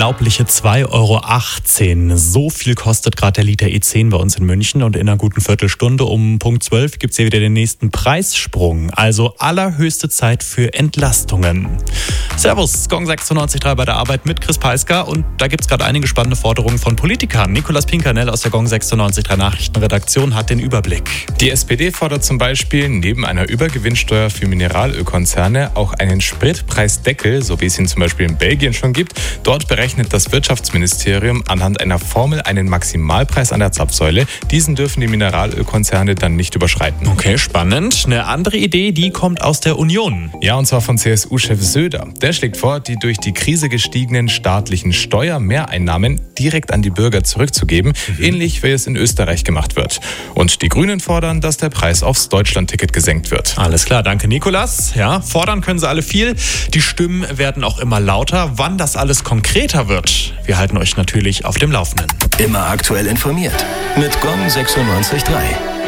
unglaubliche 2,18 €. So viel kostet gerade der Liter E10 bei uns in München. Und in einer guten Viertelstunde um Punkt 12 gibt es hier wieder den nächsten Preissprung. Also allerhöchste Zeit für Entlastungen. Servus, Gong 96.3 bei der Arbeit mit Chris Peisker. Und da gibt es gerade einige spannende Forderungen von Politikern. Nicolas Pinkernell aus der Gong 96.3 Nachrichtenredaktion hat den Überblick. Die SPD fordert zum Beispiel neben einer Übergewinnsteuer für Mineralölkonzerne auch einen Spritpreisdeckel, so wie es ihn zum Beispiel in Belgien schon gibt. Dort berechnet das Wirtschaftsministerium anhand einer Formel einen Maximalpreis an der Zapfsäule. Diesen dürfen die Mineralölkonzerne dann nicht überschreiten. Okay, spannend. Eine andere Idee, die kommt aus der Union. Ja, und zwar von CSU-Chef Söder. Der schlägt vor, die durch die Krise gestiegenen staatlichen Steuermehreinnahmen direkt an die Bürger zurückzugeben, ähnlich wie es in Österreich gemacht wird. Und die Grünen fordern, dass der Preis aufs Deutschlandticket gesenkt wird. Alles klar, danke Nikolas. Ja, fordern können sie alle viel. Die Stimmen werden auch immer lauter. Wann das alles konkreter wird, wir halten euch natürlich auf dem Laufenden. Immer aktuell informiert mit Gong 96.3.